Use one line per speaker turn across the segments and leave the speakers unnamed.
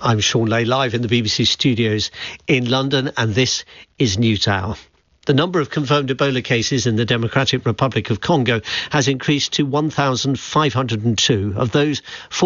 I'm Sean Lay, live in the BBC studios in London, and this is NewsHour. The number of confirmed Ebola cases in the Democratic Republic of Congo has increased to 1,502. Of those,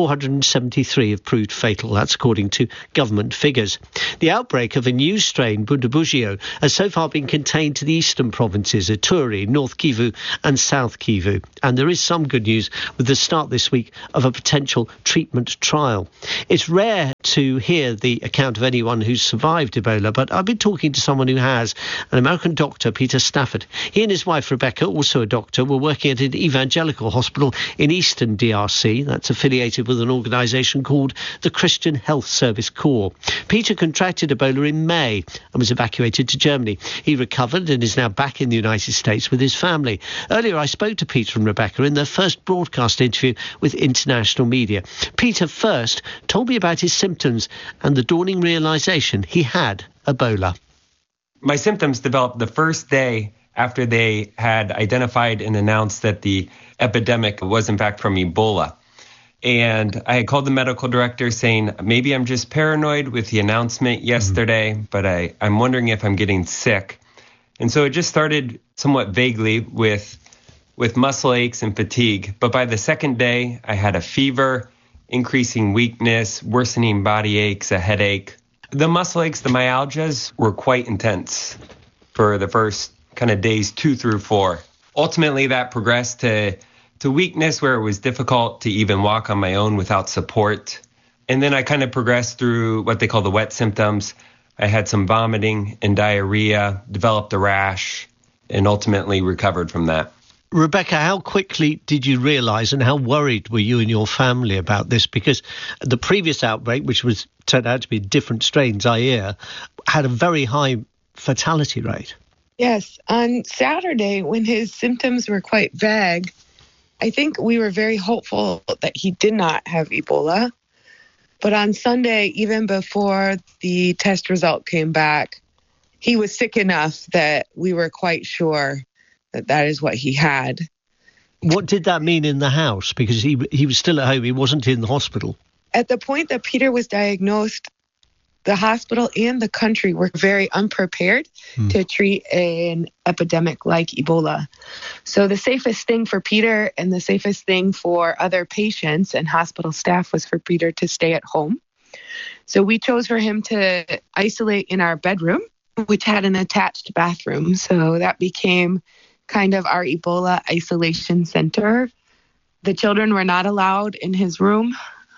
473 have proved fatal. That's according to government figures. The outbreak of a new strain, Bundibugyo, has so far been contained to the eastern provinces, Ituri, North Kivu and South Kivu. And there is some good news with the start this week of a potential treatment trial. It's rare to hear the account of anyone who's survived Ebola, but I've been talking to someone who has, an American doctor, Peter Stafford. He and his wife Rebecca, also a doctor, were working at an evangelical hospital in eastern DRC that's affiliated with an organisation called the Christian Health Service Corps. Peter contracted Ebola in May and was evacuated to Germany. He recovered and is now back in the United States with his family. Earlier I spoke to Peter and Rebecca in their first broadcast interview with international media. Peter first told me about his symptoms and the dawning realisation he had Ebola.
My symptoms developed the first day after they had identified and announced that the epidemic was in fact from Ebola. And I had called the medical director saying, maybe I'm just paranoid with the announcement yesterday, but I'm wondering if I'm getting sick. And so it just started somewhat vaguely with muscle aches and fatigue. But by the second day, I had a fever, increasing weakness, worsening body aches, a headache. The muscle aches, the myalgias, were quite intense for the first kind of days 2 through 4. Ultimately, that progressed to weakness where it was difficult to even walk on my own without support. And then I kind of progressed through what they call the wet symptoms. I had some vomiting and diarrhea, developed a rash, and ultimately recovered from that.
Rebecca, how quickly did you realise and how worried were you and your family about this? Because the previous outbreak, which turned out to be different strains, Zaire, had a very high fatality rate.
Yes. On Saturday, when his symptoms were quite vague, I think we were very hopeful that he did not have Ebola. But on Sunday, even before the test result came back, he was sick enough that we were quite sure that is what he had.
What did that mean in the house? Because he was still at home. He wasn't in the hospital.
At the point that Peter was diagnosed, the hospital and the country were very unprepared to treat an epidemic like Ebola. So the safest thing for Peter and the safest thing for other patients and hospital staff was for Peter to stay at home. So we chose for him to isolate in our bedroom, which had an attached bathroom. So that became kind of our Ebola isolation center. The children were not allowed in his room.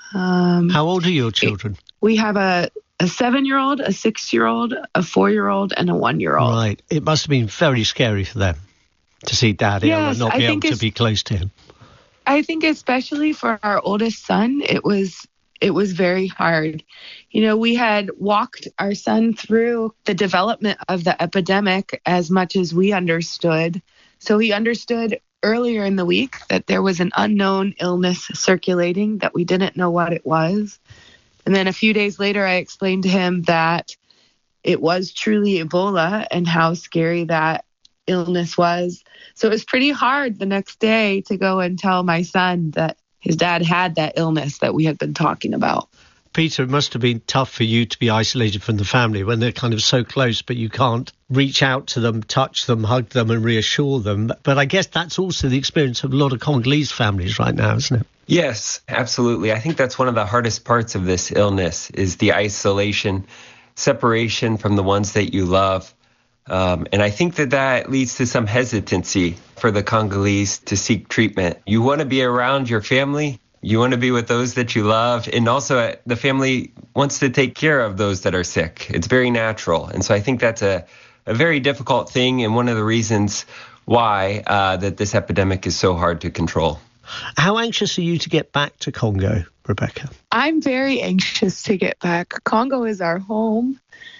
How old are your children?
We have a 7-year-old, a 6-year-old, a 4-year-old, and a 1-year-old.
Right. It must have been very scary for them to see Dad ill and not be able to be close to him.
I think especially for our oldest son, it was very hard. You know, we had walked our son through the development of the epidemic as much as we understood. So he understood earlier in the week that there was an unknown illness circulating, that we didn't know what it was. And then a few days later, I explained to him that it was truly Ebola and how scary that illness was. So it was pretty hard the next day to go and tell my son that his dad had that illness that we had been talking about.
Peter, it must have been tough for you to be isolated from the family when they're kind of so close, but you can't reach out to them, touch them, hug them and reassure them. But I guess that's also the experience of a lot of Congolese families right now, isn't it?
Yes, absolutely. I think that's one of the hardest parts of this illness is the isolation, separation from the ones that you love. And I think that leads to some hesitancy for the Congolese to seek treatment. You want to be around your family. You want to be with those that you love. And also the family wants to take care of those that are sick. It's very natural. And so I think that's a very difficult thing and one of the reasons why that this epidemic is so hard to control.
How anxious are you to get back to Congo, Rebecca?
I'm very anxious to get back. Congo is our home.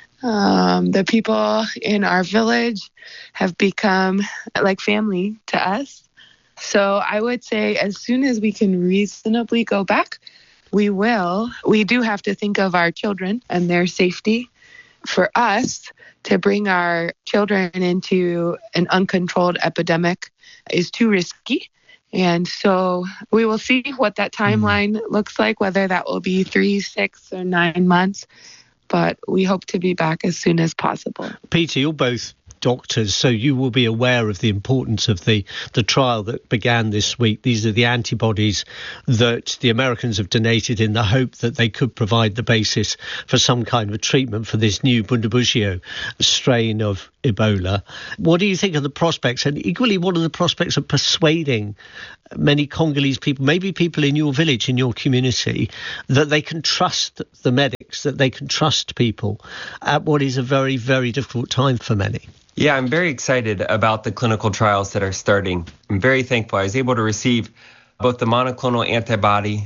The people in our village have become like family to us. So I would say as soon as we can reasonably go back, we will. We do have to think of our children and their safety. For us to bring our children into an uncontrolled epidemic is too risky. And so we will see what that timeline looks like, whether that will be 3, 6, or 9 months. But we hope to be back as soon as possible.
Peter, you're both doctors, so you will be aware of the importance of the trial that began this week. These are the antibodies that the Americans have donated in the hope that they could provide the basis for some kind of treatment for this new Bundibugyo strain of Ebola. What do you think of the prospects? And equally, what are the prospects of persuading many Congolese people, maybe people in your village, in your community, that they can trust the medics, that they can trust people at what is a very, very difficult time for many?
Yeah, I'm very excited about the clinical trials that are starting. I'm very thankful. I was able to receive both the monoclonal antibody,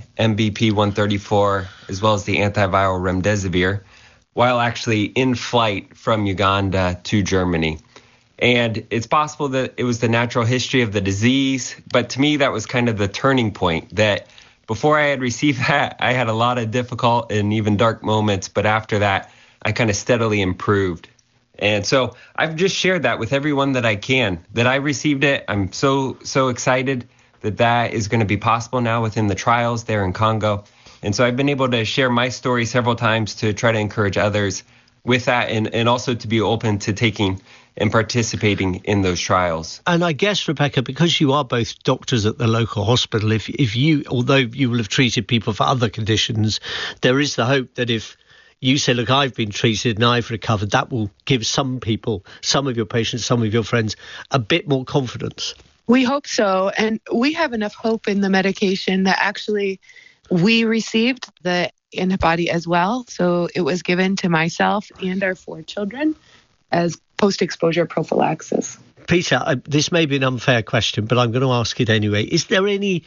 MBP-134, as well as the antiviral remdesivir, while actually in flight from Uganda to Germany. And it's possible that it was the natural history of the disease, but to me, that was kind of the turning point, that before I had received that, I had a lot of difficult and even dark moments, but after that, I kind of steadily improved. And so I've just shared that with everyone that I can, that I received it. I'm so excited that is going to be possible now within the trials there in Congo. And so I've been able to share my story several times to try to encourage others with that, and also to be open to taking and participating in those trials.
And I guess, Rebecca, because you are both doctors at the local hospital, if you, although you will have treated people for other conditions, there is the hope that if you say, look, I've been treated and I've recovered, that will give some people, some of your patients, some of your friends, a bit more confidence.
We hope so. And we have enough hope in the medication that actually we received the antibody as well. So it was given to myself and our 4 children as post-exposure prophylaxis.
Peter, this may be an unfair question, but I'm going to ask it anyway. Is there any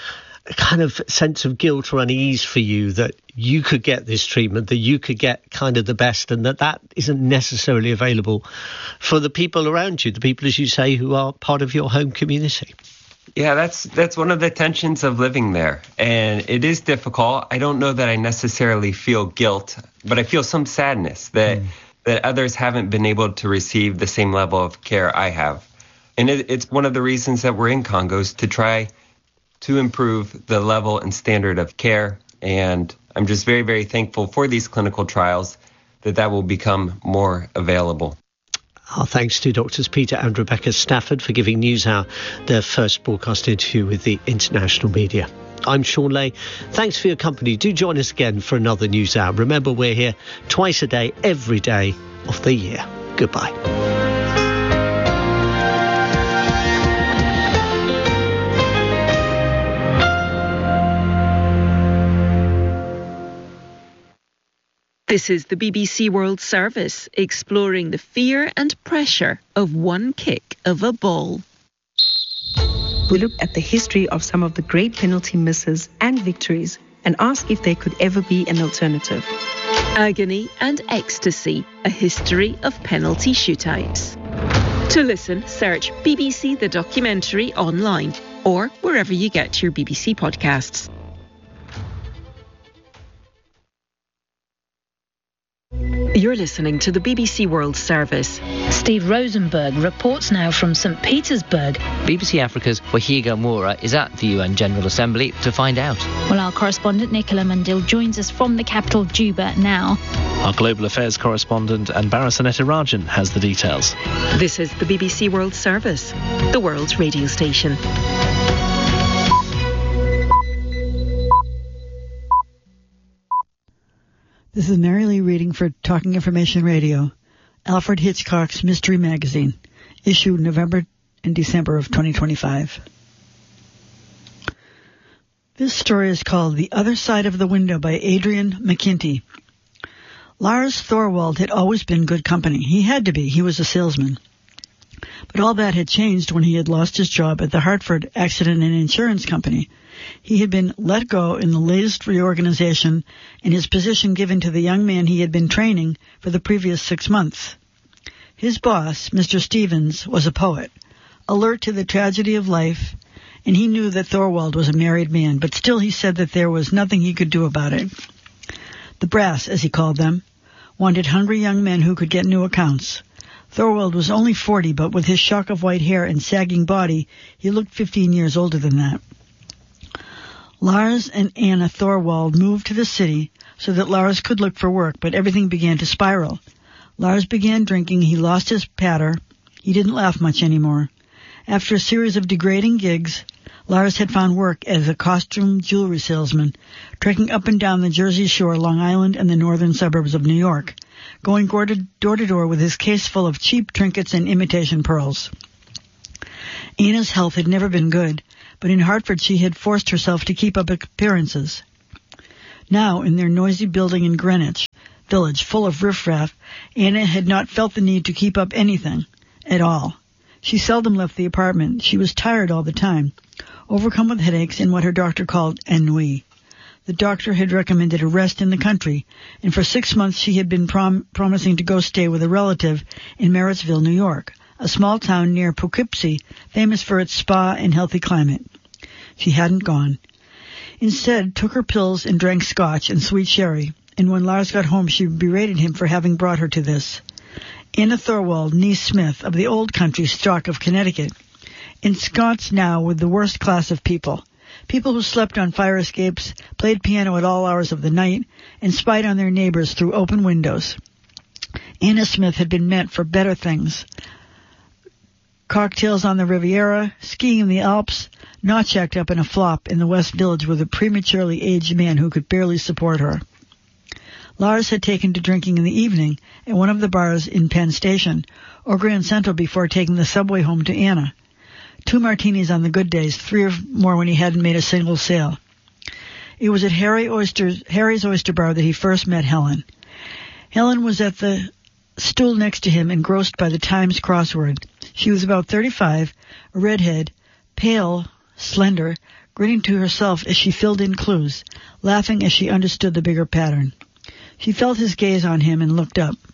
kind of sense of guilt or unease for you that you could get this treatment, that you could get kind of the best, and that isn't necessarily available for the people around you, the people, as you say, who are part of your home community?
Yeah, that's one of the tensions of living there. And it is difficult. I don't know that I necessarily feel guilt, but I feel some sadness that others haven't been able to receive the same level of care I have. And it's one of the reasons that we're in Congo, is to try to improve the level and standard of care. And I'm just very, very thankful for these clinical trials that will become more available.
Our thanks to Doctors Peter and Rebecca Stafford for giving NewsHour their first broadcast interview with the international media. I'm Sean Lay. Thanks for your company. Do join us again for another NewsHour. Remember, we're here twice a day, every day of the year. Goodbye.
This is the BBC World Service, exploring the fear and pressure of one kick of a ball.
We look at the history of some of the great penalty misses and victories and ask if there could ever be an alternative.
Agony and Ecstasy, a history of penalty shootouts. To listen, search BBC The Documentary online or wherever you get your BBC podcasts. You're listening to the BBC World Service.
Steve Rosenberg reports now from St. Petersburg.
BBC Africa's Wahiga Moura is at the UN General Assembly to find out.
Well, our correspondent Nicola Mandil joins us from the capital, Juba, now.
Our global affairs correspondent Anbara Rajan has the details.
This is the BBC World Service, the world's radio station.
This is Mary Lee reading for Talking Information Radio, Alfred Hitchcock's Mystery Magazine, issued November and December of 2025. This story is called The Other Side of the Window by Adrian McKinty. Lars Thorwald had always been good company. He had to be. He was a salesman. But all that had changed when he had lost his job at the Hartford Accident and Insurance Company. He had been let go in the latest reorganization and his position given to the young man he had been training for the previous 6 months. His boss, Mr. Stevens, was a poet, alert to the tragedy of life, and he knew that Thorwald was a married man, but still he said that there was nothing he could do about it. The brass, as he called them, wanted hungry young men who could get new accounts. Thorwald was only 40, but with his shock of white hair and sagging body, he looked 15 years older than that. Lars and Anna Thorwald moved to the city so that Lars could look for work, but everything began to spiral. Lars began drinking, he lost his patter, he didn't laugh much anymore. After a series of degrading gigs, Lars had found work as a costume jewelry salesman, trekking up and down the Jersey Shore, Long Island, and the northern suburbs of New York, going door to door with his case full of cheap trinkets and imitation pearls. Anna's health had never been good, but in Hartford she had forced herself to keep up appearances. Now, in their noisy building in Greenwich Village, full of riffraff, Anna had not felt the need to keep up anything at all. She seldom left the apartment. She was tired all the time, overcome with headaches and what her doctor called ennui. The doctor had recommended a rest in the country, and for 6 months she had been promising to go stay with a relative in Marrittsville, New York, a small town near Poughkeepsie, famous for its spa and healthy climate. She hadn't gone. Instead, took her pills and drank scotch and sweet sherry, and when Lars got home she berated him for having brought her to this. Anna Thorwald, niece Smith, of the old country stock of Connecticut, ensconced now with the worst class of people. People who slept on fire escapes, played piano at all hours of the night, and spied on their neighbors through open windows. Anna Smith had been meant for better things. Cocktails on the Riviera, skiing in the Alps, not checked up in a flop in the West Village with a prematurely aged man who could barely support her. Lars had taken to drinking in the evening at one of the bars in Penn Station or Grand Central before taking the subway home to Anna. 2 martinis on the good days, 3 or more when he hadn't made a single sale. It was at Harry's Oyster Bar that he first met Helen. Helen was at the stool next to him, engrossed by the Times crossword. She was about 35, a redhead, pale, slender, grinning to herself as she filled in clues, laughing as she understood the bigger pattern. She felt his gaze on him and looked up.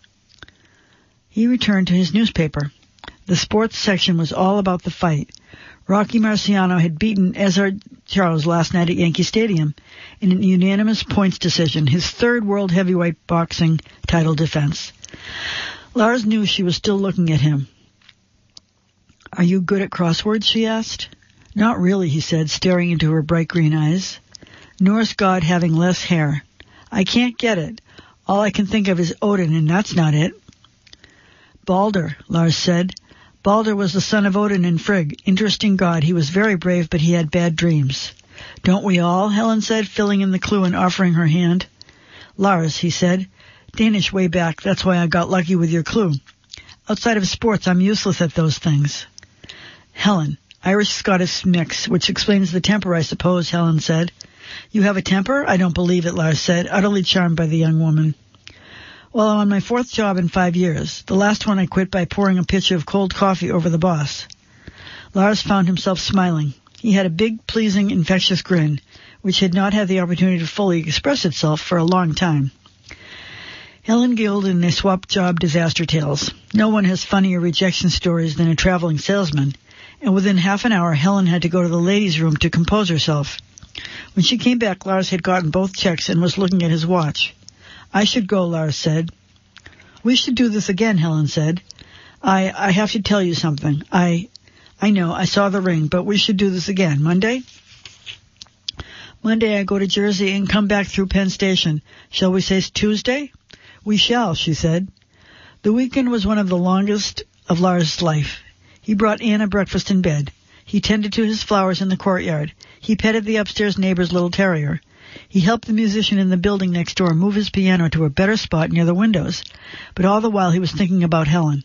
He returned to his newspaper. The sports section was all about the fight. Rocky Marciano had beaten Ezra Charles last night at Yankee Stadium in an unanimous points decision, his 3rd world heavyweight boxing title defense. Lars knew she was still looking at him. "Are you good at crosswords?" she asked. "Not really," he said, staring into her bright green eyes. "Norse god having less hair. I can't get it. All I can think of is Odin, and that's not it." "Balder," Lars said. "Balder was the son of Odin and Frigg. Interesting god. He was very brave, but he had bad dreams." "Don't we all?" Helen said, filling in the clue and offering her hand. "Lars," he said. "Danish way back. That's why I got lucky with your clue. Outside of sports, I'm useless at those things." "Helen, Irish-Scottish mix, which explains the temper, I suppose," Helen said. "You have a temper? I don't believe it," Lars said, utterly charmed by the young woman. "Well, I'm on my 4th job in 5 years. The last one I quit by pouring a pitcher of cold coffee over the boss." Lars found himself smiling. He had a big, pleasing, infectious grin, which had not had the opportunity to fully express itself for a long time. Helen giggled and they swapped job disaster tales. No one has funnier rejection stories than a traveling salesman, and within half an hour Helen had to go to the ladies' room to compose herself. When she came back, Lars had gotten both checks and was looking at his watch. "I should go," Lars said. "We should do this again," Helen said. I have to tell you something. I know, I saw the ring, but we should do this again. Monday?" "Monday I go to Jersey and come back through Penn Station. Shall we say Tuesday?" "We shall," she said. The weekend was one of the longest of Lars' life. He brought Anna breakfast in bed. He tended to his flowers in the courtyard. He petted the upstairs neighbor's little terrier. He helped the musician in the building next door move his piano to a better spot near the windows. But all the while he was thinking about Helen.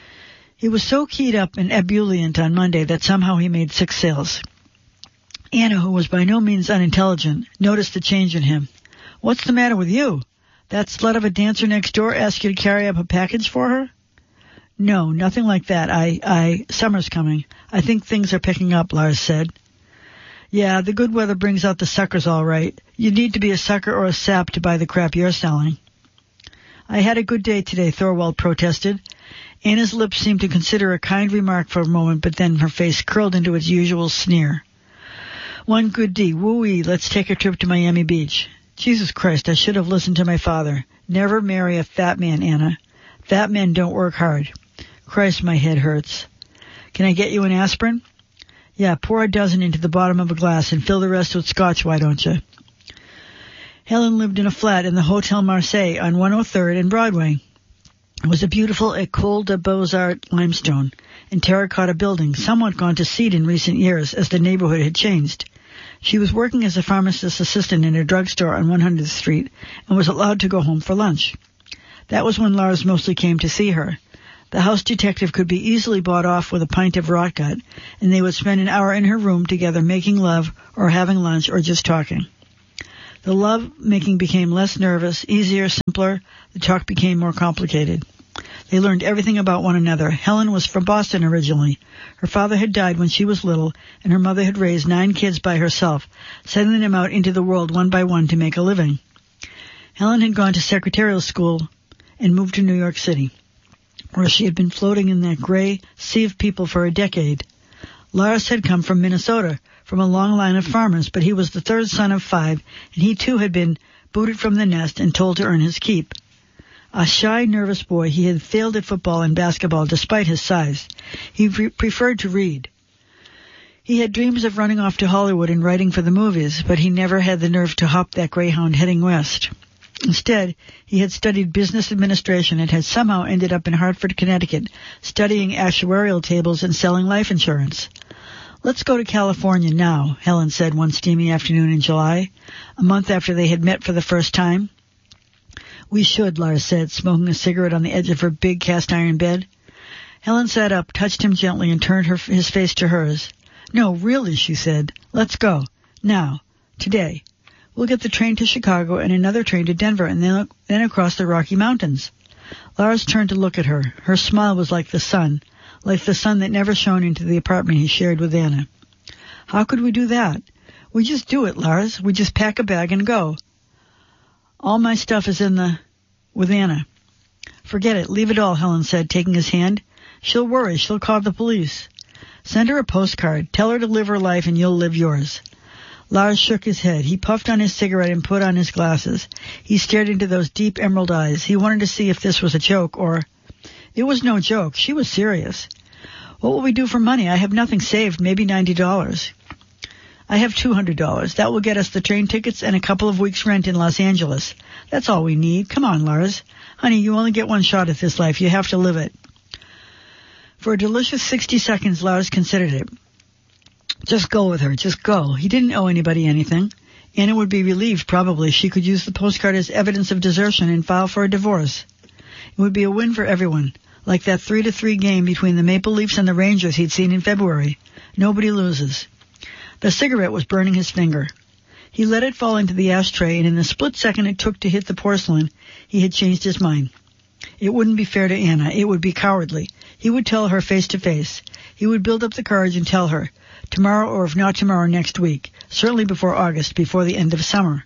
He was so keyed up and ebullient on Monday that somehow he made 6 sales. Anna, who was by no means unintelligent, noticed the change in him. "What's the matter with you? That slut of a dancer next door asked you to carry up a package for her?" "No, nothing like that. Summer's coming. I think things are picking up," Lars said. "Yeah, the good weather brings out the suckers all right. You need to be a sucker or a sap to buy the crap you're selling." "I had a good day today," Thorwald protested. Anna's lips seemed to consider a kind remark for a moment, but then her face curled into its usual sneer. "One good D. Woo-wee, let's take a trip to Miami Beach." "Jesus Christ, I should have listened to my father. Never marry a fat man, Anna. Fat men don't work hard. Christ, my head hurts. Can I get you an aspirin? Yeah, pour a dozen into the bottom of a glass and fill the rest with scotch, why don't you? Helen lived in a flat in the Hotel Marseille on 103rd and Broadway. It was a beautiful École de Beaux-Arts limestone and terracotta building, somewhat gone to seed in recent years as the neighborhood had changed. She was working as a pharmacist's assistant in a drugstore on 100th Street and was allowed to go home for lunch. That was when Lars mostly came to see her. The house detective could be easily bought off with a pint of rotgut, and they would spend an hour in her room together making love or having lunch or just talking. The love-making became less nervous, easier, simpler. The talk became more complicated. They learned everything about one another. Helen was from Boston originally. Her father had died when she was little, and her mother had raised 9 kids by herself, sending them out into the world one by one to make a living. Helen had gone to secretarial school and moved to New York City, where she had been floating in that gray sea of people for a decade. Lars had come from Minnesota, from a long line of farmers, but he was the third son of 5, and he too had been booted from the nest and told to earn his keep. A shy, nervous boy, he had failed at football and basketball despite his size. He preferred to read. He had dreams of running off to Hollywood and writing for the movies, but he never had the nerve to hop that Greyhound heading west. Instead, he had studied business administration and had somehow ended up in Hartford, Connecticut, studying actuarial tables and selling life insurance. Let's go to California now, Helen said one steamy afternoon in July, a month after they had met for the first time. We should, Lars said, smoking a cigarette on the edge of her big cast-iron bed. Helen sat up, touched him gently, and turned his face to hers. No, really, she said. Let's go. Now. Today. We'll get the train to Chicago and another train to Denver and then across the Rocky Mountains. Lars turned to look at her. Her smile was like the sun that never shone into the apartment he shared with Anna. How could we do that? We just do it, Lars. We just pack a bag and go. All my stuff is with Anna. Forget it. Leave it all, Helen said, taking his hand. She'll worry. She'll call the police. Send her a postcard. Tell her to live her life and you'll live yours. Lars shook his head. He puffed on his cigarette and put on his glasses. He stared into those deep emerald eyes. He wanted to see if this was a joke or... It was no joke. She was serious. What will we do for money? I have nothing saved, maybe $90. I have $200. That will get us the train tickets and a couple of weeks' rent in Los Angeles. That's all we need. Come on, Lars. Honey, you only get one shot at this life. You have to live it. For a delicious 60 seconds, Lars considered it. Just go with her. Just go. He didn't owe anybody anything. Anna would be relieved, probably. She could use the postcard as evidence of desertion and file for a divorce. It would be a win for everyone, like that 3-3 game between the Maple Leafs and the Rangers he'd seen in February. Nobody loses. The cigarette was burning his finger. He let it fall into the ashtray, and in the split second it took to hit the porcelain, he had changed his mind. It wouldn't be fair to Anna. It would be cowardly. He would tell her face to face. He would build up the courage and tell her, tomorrow or if not tomorrow, next week, certainly before August, before the end of summer.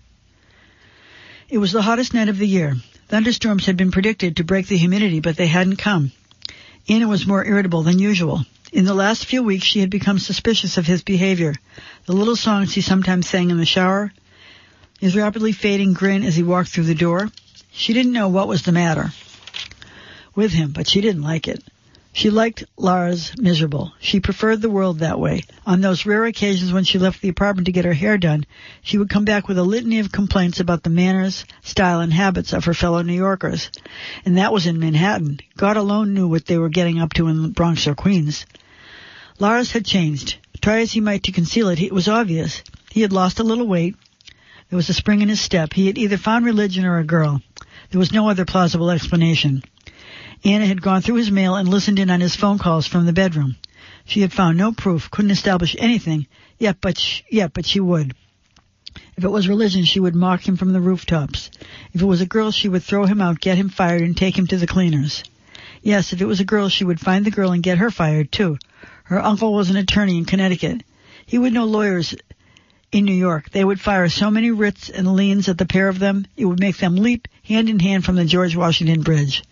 It was the hottest night of the year. Thunderstorms had been predicted to break the humidity, but they hadn't come. Anna was more irritable than usual. In the last few weeks, she had become suspicious of his behavior. The little songs he sometimes sang in the shower, his rapidly fading grin as he walked through the door. She didn't know what was the matter with him, but she didn't like it. She liked Lars miserable. She preferred the world that way. On those rare occasions when she left the apartment to get her hair done, she would come back with a litany of complaints about the manners, style, and habits of her fellow New Yorkers. And that was in Manhattan. God alone knew what they were getting up to in Bronx or Queens. Lars had changed. Try as he might to conceal it, it was obvious. He had lost a little weight. There was a spring in his step. He had either found religion or a girl. There was no other plausible explanation. Anna had gone through his mail and listened in on his phone calls from the bedroom. She had found no proof, couldn't establish anything, but she would. If it was religion, she would mock him from the rooftops. If it was a girl, she would throw him out, get him fired, and take him to the cleaners. Yes, if it was a girl, she would find the girl and get her fired, too. Her uncle was an attorney in Connecticut. He would know lawyers in New York. They would fire so many writs and liens at the pair of them, it would make them leap hand in hand from the George Washington Bridge.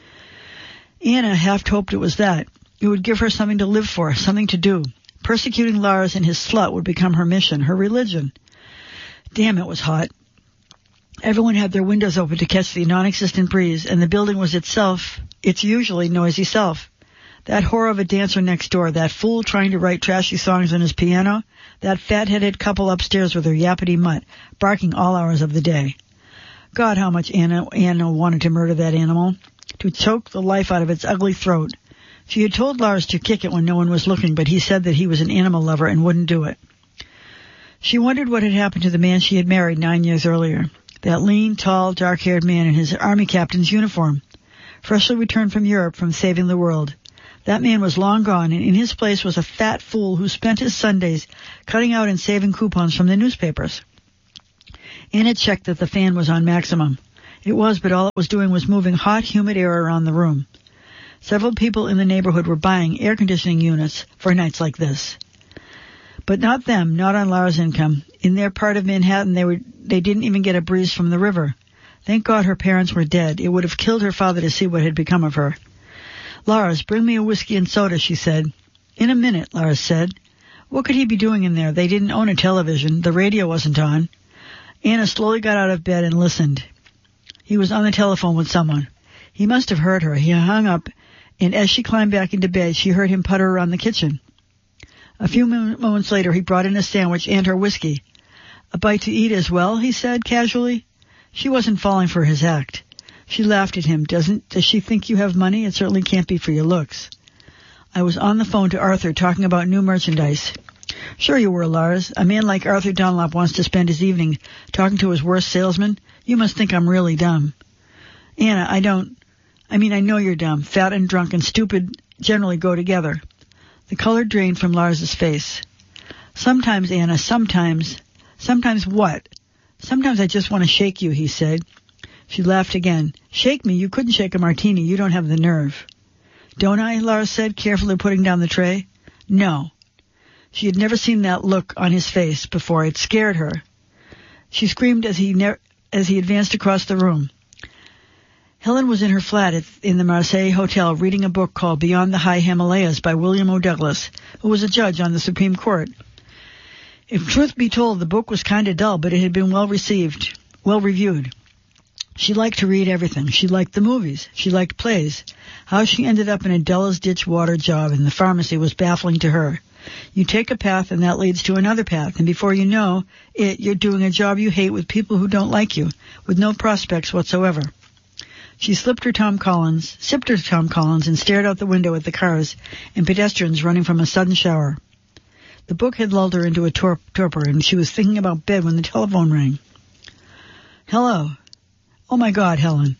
Anna half hoped it was that. It would give her something to live for, something to do. Persecuting Lars and his slut would become her mission, her religion. Damn, it was hot. Everyone had their windows open to catch the non-existent breeze, and the building was itself its usually noisy self. That whore of a dancer next door, that fool trying to write trashy songs on his piano, that fat-headed couple upstairs with her yappity mutt, barking all hours of the day. God, how much Anna wanted to murder that animal, to choke the life out of its ugly throat. She had told Lars to kick it when no one was looking, but he said that he was an animal lover and wouldn't do it. She wondered what had happened to the man she had married 9 years earlier. That lean, tall, dark-haired man in his army captain's uniform, freshly returned from Europe from saving the world. That man was long gone, and in his place was a fat fool who spent his Sundays cutting out and saving coupons from the newspapers. Anna checked that the fan was on maximum. It was, but all it was doing was moving hot, humid air around the room. Several people in the neighborhood were buying air conditioning units for nights like this. But not them, not on Lara's income. In their part of Manhattan, they didn't even get a breeze from the river. Thank God her parents were dead. It would have killed her father to see what had become of her. Lars, bring me a whiskey and soda, she said. In a minute, Lars said. What could he be doing in there? They didn't own a television. The radio wasn't on. Anna slowly got out of bed and listened. He was on the telephone with someone. He must have heard her. He hung up, and as she climbed back into bed, she heard him putter around the kitchen. A few moments later, he brought in a sandwich and her whiskey. A bite to eat as well, he said casually. She wasn't falling for his act. She laughed at him. Does she think you have money? It certainly can't be for your looks. I was on the phone to Arthur talking about new merchandise. Sure you were, Lars. A man like Arthur Dunlop wants to spend his evening talking to his worst salesman. You must think I'm really dumb. Anna, I know you're dumb. Fat and drunk and stupid generally go together. The color drained from Lars's face. Sometimes, Anna, sometimes. Sometimes what? Sometimes I just want to shake you, he said. She laughed again. Shake me? You couldn't shake a martini. You don't have the nerve. Don't I? Lars said, carefully putting down the tray. No. She had never seen that look on his face before. It scared her. She screamed as he advanced across the room. Helen was in her flat in the Marseille Hotel reading a book called Beyond the High Himalayas by William O. Douglas, who was a judge on the Supreme Court. If truth be told, the book was kind of dull, but it had been well reviewed. She liked to read everything. She liked the movies. She liked plays. How she ended up in a dull-as-ditch water job in the pharmacy was baffling to her. You take a path and that leads to another path, and before you know it, you're doing a job you hate with people who don't like you, with no prospects whatsoever. She sipped her Tom Collins, and stared out the window at the cars and pedestrians running from a sudden shower. The book had lulled her into a torpor, and she was thinking about bed when the telephone rang. Hello. Oh, my God, Helen.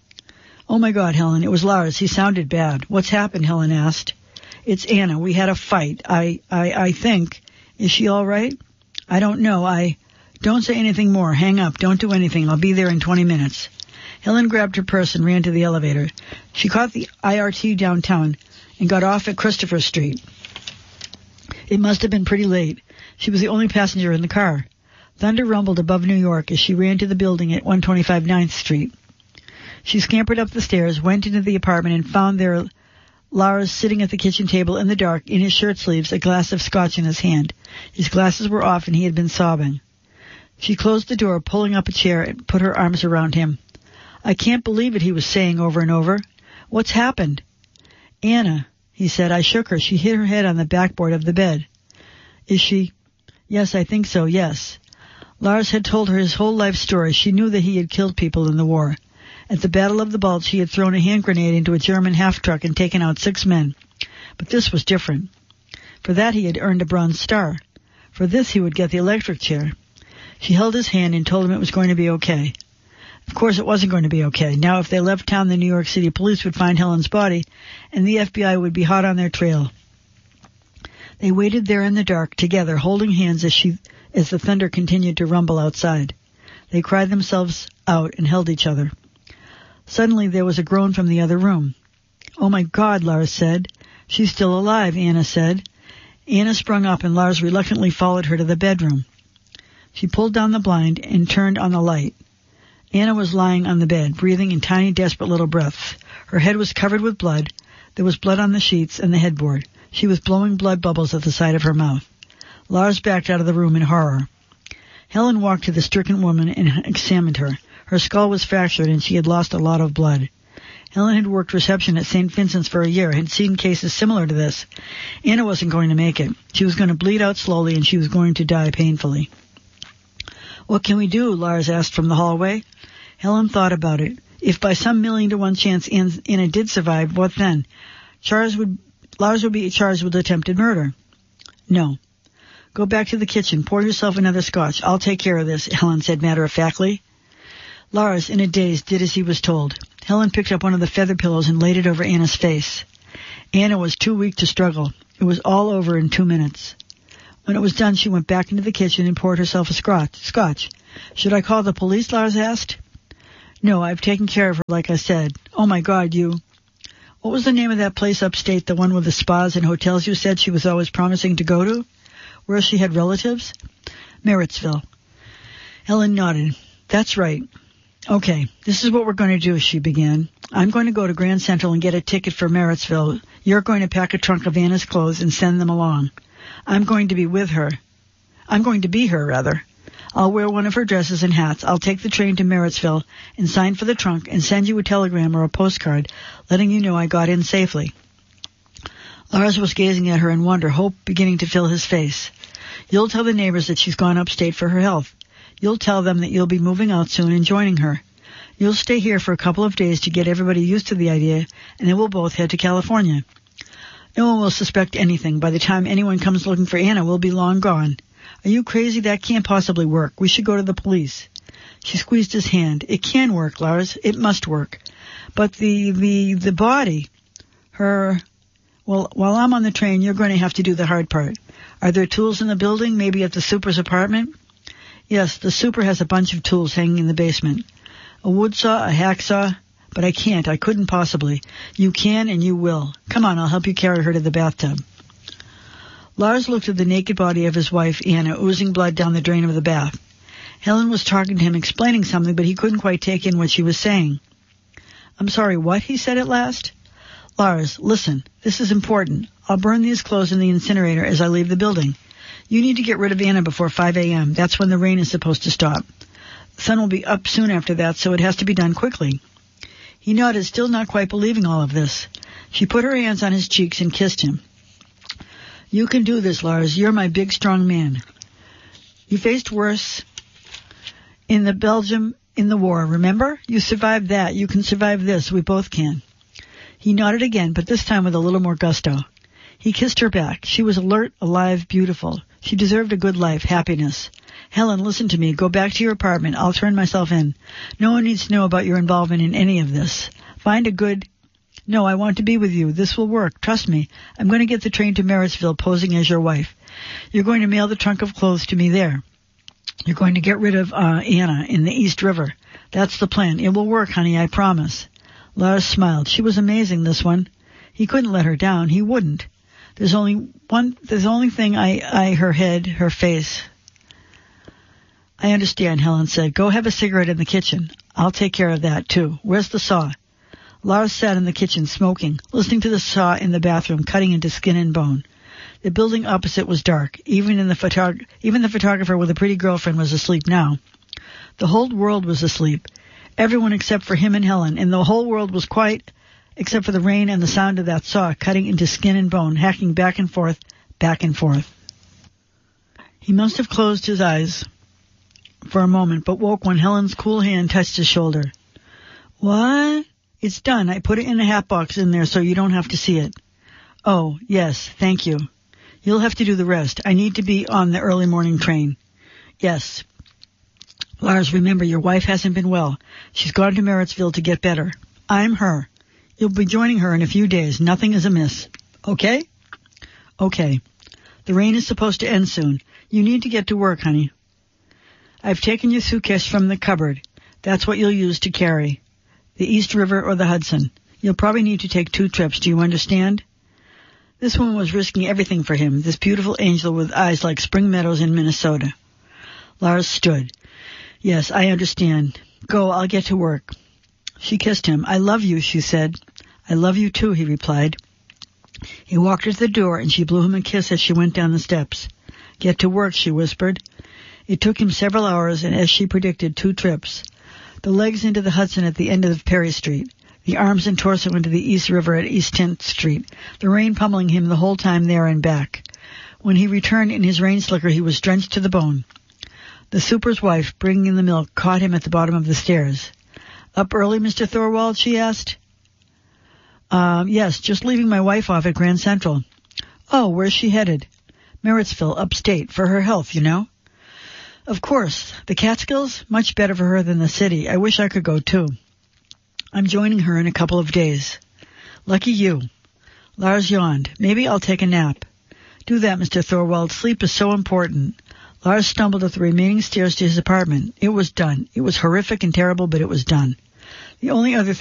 It was Lars. He sounded bad. What's happened? Helen asked. It's Anna. We had a fight. I think. Is she all right? I don't know. Don't say anything more. Hang up. Don't do anything. I'll be there in 20 minutes. Helen grabbed her purse and ran to the elevator. She caught the IRT downtown and got off at Christopher Street. It must have been pretty late. She was the only passenger in the car. Thunder rumbled above New York as she ran to the building at 125 9th Street. She scampered up the stairs, went into the apartment, and found there Lars sitting at the kitchen table in the dark, in his shirt sleeves, a glass of scotch in his hand. His glasses were off and he had been sobbing. She closed the door, pulling up a chair, and put her arms around him. I can't believe it, he was saying over and over. What's happened? Anna, he said. I shook her. She hit her head on the backboard of the bed. Is she? Yes, I think so, yes. Lars had told her his whole life story. She knew that he had killed people in the war. At the Battle of the Bulge, he had thrown a hand grenade into a German half-truck and taken out 6 men. But this was different. For that he had earned a Bronze Star. For this he would get the electric chair. She held his hand and told him it was going to be okay. Of course it wasn't going to be okay. Now if they left town, the New York City police would find Helen's body, and the FBI would be hot on their trail. They waited there in the dark, together, holding hands as the thunder continued to rumble outside. They cried themselves out and held each other. Suddenly there was a groan from the other room. Oh my God, Lars said. She's still alive, Anna said. Anna sprung up and Lars reluctantly followed her to the bedroom. She pulled down the blind and turned on the light. Anna was lying on the bed, breathing in tiny, desperate little breaths. Her head was covered with blood. There was blood on the sheets and the headboard. She was blowing blood bubbles at the side of her mouth. Lars backed out of the room in horror. Helen walked to the stricken woman and examined her. Her skull was fractured and she had lost a lot of blood. Helen had worked reception at St. Vincent's for a year, had seen cases similar to this. Anna wasn't going to make it. She was going to bleed out slowly and she was going to die painfully. What can we do? Lars asked from the hallway. Helen thought about it. If by some 1,000,000-to-1 chance Anna did survive, what then? Lars would be charged with attempted murder. No. Go back to the kitchen. Pour yourself another scotch. I'll take care of this, Helen said matter-of-factly. Lars, in a daze, did as he was told. Helen picked up one of the feather pillows and laid it over Anna's face. Anna was too weak to struggle. It was all over in 2 minutes. When it was done, she went back into the kitchen and poured herself a scotch. Should I call the police? Lars asked. No, I've taken care of her, like I said. Oh, my God, you... What was the name of that place upstate, the one with the spas and hotels you said she was always promising to go to? Where she had relatives? Merrittsville. Helen nodded. That's right. Okay, this is what we're going to do, she began. I'm going to go to Grand Central and get a ticket for Merrittsville. You're going to pack a trunk of Anna's clothes and send them along. I'm going to be her. I'll wear one of her dresses and hats. I'll take the train to Merrittsville and sign for the trunk and send you a telegram or a postcard letting you know I got in safely. Lars was gazing at her in wonder, hope beginning to fill his face. You'll tell the neighbors that she's gone upstate for her health. You'll tell them that you'll be moving out soon and joining her. You'll stay here for a couple of days to get everybody used to the idea, and then we'll both head to California. No one will suspect anything. By the time anyone comes looking for Anna, we'll be long gone. Are you crazy? That can't possibly work. We should go to the police. She squeezed his hand. It can work, Lars. It must work. But the body, her... Well, while I'm on the train, you're going to have to do the hard part. Are there tools in the building, maybe at the super's apartment? Yes, the super has a bunch of tools hanging in the basement. A wood saw, a hacksaw, but I can't. I couldn't possibly. You can and you will. Come on, I'll help you carry her to the bathtub. Lars looked at the naked body of his wife, Anna, oozing blood down the drain of the bath. Helen was talking to him, explaining something, but he couldn't quite take in what she was saying. I'm sorry, what? He said at last. Lars, listen, this is important. I'll burn these clothes in the incinerator as I leave the building. You need to get rid of Anna before 5 a.m. That's when the rain is supposed to stop. The sun will be up soon after that, so it has to be done quickly. He nodded, still not quite believing all of this. She put her hands on his cheeks and kissed him. You can do this, Lars. You're my big, strong man. You faced worse in the Belgium in the war, remember? You survived that. You can survive this. We both can. He nodded again, but this time with a little more gusto. He kissed her back. She was alert, alive, beautiful. She deserved a good life, happiness. Helen, listen to me. Go back to your apartment. I'll turn myself in. No one needs to know about your involvement in any of this. Find a good... No, I want to be with you. This will work. Trust me. I'm going to get the train to Merrittsville posing as your wife. You're going to mail the trunk of clothes to me there. You're going to get rid of Anna in the East River. That's the plan. It will work, honey, I promise. Lars smiled. She was amazing, this one. He couldn't let her down. He wouldn't. There's only thing her head, her face. I understand, Helen said. Go have a cigarette in the kitchen. I'll take care of that, too. Where's the saw? Lars sat in the kitchen, smoking, listening to the saw in the bathroom, cutting into skin and bone. The building opposite was dark. Even the photographer with a pretty girlfriend was asleep now. The whole world was asleep. Everyone except for him and Helen, and the whole world was quiet except for the rain and the sound of that saw cutting into skin and bone, hacking back and forth, back and forth. He must have closed his eyes for a moment, but woke when Helen's cool hand touched his shoulder. What? It's done. I put it in a hat box in there so you don't have to see it. Oh, yes, thank you. You'll have to do the rest. I need to be on the early morning train. Yes. Lars, remember, your wife hasn't been well. She's gone to Merrittsville to get better. I'm her. You'll be joining her in a few days. Nothing is amiss. Okay? Okay. The rain is supposed to end soon. You need to get to work, honey. I've taken your suitcase from the cupboard. That's what you'll use to carry. The East River or the Hudson. You'll probably need to take 2 trips. Do you understand? This woman was risking everything for him, this beautiful angel with eyes like spring meadows in Minnesota. Lars stood. Yes, I understand. Go, I'll get to work. She kissed him. I love you, she said. I love you too, he replied. He walked her to the door and she blew him a kiss as she went down the steps. Get to work, she whispered. It took him several hours and, as she predicted, 2 trips. The legs into the Hudson at the end of Perry Street. The arms and torso into the East River at East 10th Street. The rain pummeling him the whole time there and back. When he returned in his rain slicker, he was drenched to the bone. The super's wife, bringing in the milk, caught him at the bottom of the stairs. "Up early, Mr. Thorwald?" she asked. Yes, just leaving my wife off at Grand Central." "Oh, where's she headed?" "Merrittsville, upstate, for her health, you know." "Of course. The Catskills? Much better for her than the city. I wish I could go, too." "I'm joining her in a couple of days." "Lucky you." Lars yawned. "Maybe I'll take a nap." "Do that, Mr. Thorwald. Sleep is so important." Lars stumbled up the remaining stairs to his apartment. It was done. It was horrific and terrible, but it was done. The only other thing